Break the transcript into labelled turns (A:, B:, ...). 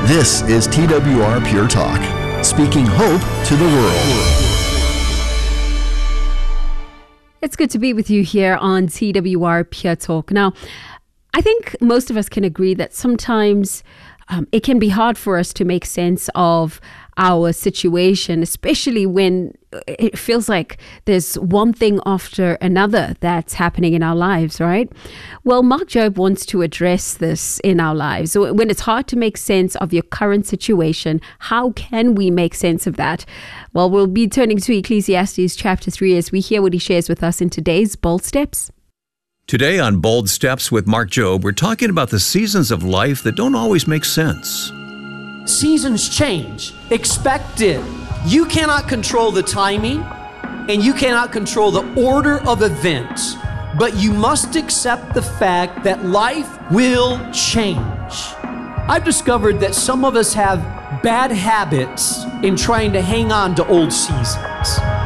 A: This is TWR Pure Talk, speaking hope to the world.
B: It's good to be with you here on TWR Pure Talk. Now, I think most of us can agree that sometimes it can be hard for us to make sense of our situation, especially when it feels like there's one thing after another that's happening in our lives, right? Well, Mark Jobe wants to address this in our lives. So when it's hard to make sense of your current situation, how can we make sense of that? Well, we'll be turning to Ecclesiastes chapter 3 as we hear what he shares with us in today's Bold Steps.
C: Today on Bold Steps with Mark Jobe, we're talking about the seasons of life that don't always make sense.
D: Seasons change. Expect it. You cannot control the timing and you cannot control the order of events, but you must accept the fact that life will change. I've discovered that some of us have bad habits in trying to hang on to old seasons.